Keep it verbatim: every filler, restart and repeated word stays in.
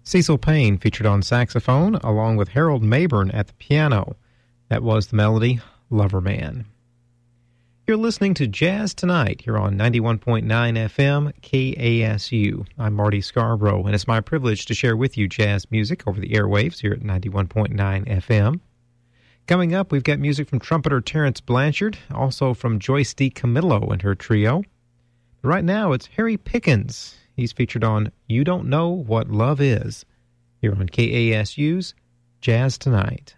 Cecil Payne featured on saxophone, along with Harold Mabern at the piano. That was the melody, Lover Man. You're listening to Jazz Tonight here on ninety-one point nine F M K A S U. I'm Marty Scarborough, and it's my privilege to share with you jazz music over the airwaves here at ninety-one point nine F M. Coming up, we've got music from trumpeter Terrence Blanchard, also from Joyce D. Camillo and her trio. Right now, it's Harry Pickens. He's featured on You Don't Know What Love Is, here on K A S U's Jazz Tonight.